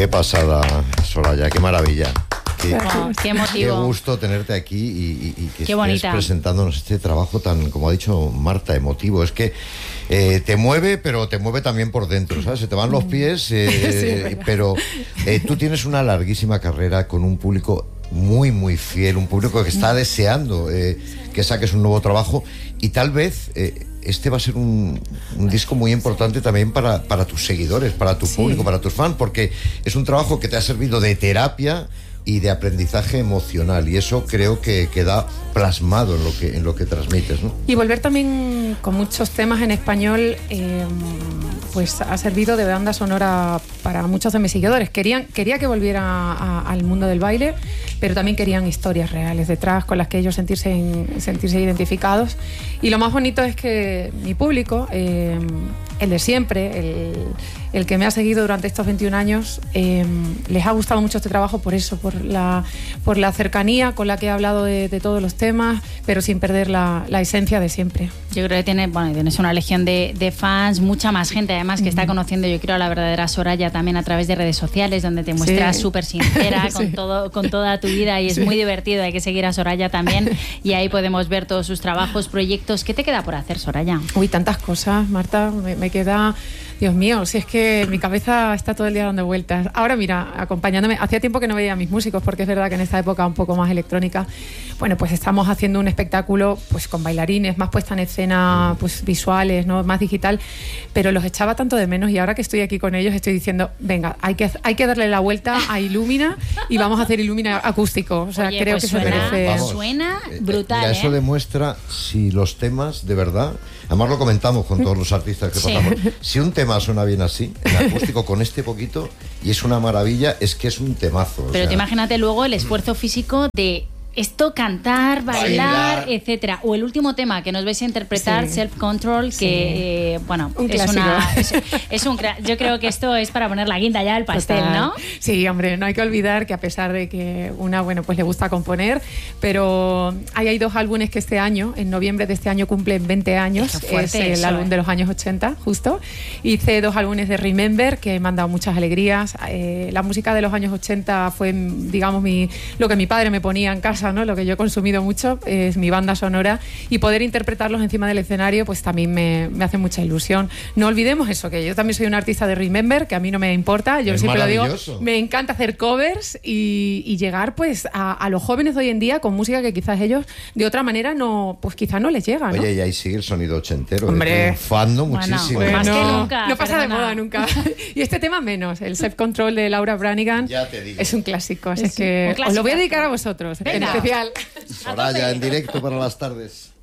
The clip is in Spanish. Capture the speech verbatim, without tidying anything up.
Qué pasada, Soraya, qué maravilla. Qué, oh, qué emotivo. Qué gusto tenerte aquí y, y, y que qué estés bonita. presentándonos este trabajo tan, como ha dicho Marta, emotivo. Es que eh, te mueve, pero te mueve también por dentro, ¿sabes? Se te van los pies, eh, sí, pero eh, tú tienes una larguísima carrera con un público muy, muy fiel, un público que está deseando eh, que saques un nuevo trabajo y tal vez... Eh, este va a ser un, un disco muy importante también para, para tus seguidores, para tu sí. público, para tus fans, porque es un trabajo que te ha servido de terapia y de aprendizaje emocional, y eso creo que queda plasmado en lo que en lo que transmites, ¿no? Y volver también con muchos temas en español, eh, pues ha servido de banda sonora para muchos de mis seguidores. Querían, quería que volviera a, al mundo del baile, pero también querían historias reales detrás con las que ellos sentirse, en, sentirse identificados. Y lo más bonito es que mi público, eh, el de siempre, el, el que me ha seguido durante estos veintiún años, eh, les ha gustado mucho este trabajo por eso, por la, por la cercanía con la que he hablado de, de todos los temas, pero sin perder la, la esencia de siempre. Yo creo que tiene, bueno, tienes una legión de, de fans, mucha más gente además que mm. está conociendo, yo creo, a la verdadera Soraya también a través de redes sociales, donde te muestras súper sí. sincera con, sí. todo, con toda tu vida, y es sí. muy divertido. Hay que seguir a Soraya también y ahí podemos ver todos sus trabajos, proyectos. ¿Qué te queda por hacer, Soraya? Uy, tantas cosas, Marta, me, me queda... Dios mío, si es que mi cabeza está todo el día dando vueltas. Ahora mira, acompañándome, hacía tiempo que no veía a mis músicos, porque es verdad que en esta época un poco más electrónica, bueno, pues estamos haciendo un espectáculo pues con bailarines, más puesta en escena, pues visuales, ¿no? Más digital, pero los echaba tanto de menos, y ahora que estoy aquí con ellos estoy diciendo, venga, hay que, hay que darle la vuelta a Illumina y vamos a hacer Illumina acústico. O sea, Oye, creo pues que suena, se merece. vamos, suena brutal. Mira, ¿eh? eso demuestra si los temas, de verdad, además lo comentamos con todos los artistas que sí. pasamos, si un tema suena bien así, en acústico, con este poquito, y es una maravilla, es que es un temazo. Pero o sea, te imagínate luego el esfuerzo físico de esto, cantar, bailar, bailar, etcétera. O el último tema que nos vais a interpretar, sí. Self Control, que sí. eh, bueno, un es una es, es un yo creo que esto es para poner la guinda ya al pastel, total. ¿No? Sí, hombre, no hay que olvidar que a pesar de que una, bueno, pues le gusta componer, pero hay, hay dos álbumes que este año, en noviembre de este año, cumplen veinte años. Es el eso, álbum eh. de los años ochenta, justo. Hice dos álbumes de Remember que me han dado muchas alegrías. Eh, la música de los años ochenta fue, digamos, mi, lo que mi padre me ponía en casa, ¿no? Lo que yo he consumido mucho es mi banda sonora, y poder interpretarlos encima del escenario pues también me, me hace mucha ilusión. No olvidemos eso, que yo también soy una artista de Remember, que a mí no me importa, yo es siempre lo digo, me encanta hacer covers y, y llegar pues a, a los jóvenes de hoy en día con música que quizás ellos de otra manera no, pues quizás no les llega, ¿no? Oye, y ahí sigue el sonido ochentero, hombre, triunfando bueno, muchísimo. Bueno, más que nunca, no pasa perdona. de moda nunca. Y este tema menos, el Self Control de Laura Branigan, ya te digo. Es un clásico, es es que un os lo voy a dedicar a vosotros, venga. En especial. Soraya en directo para las tardes.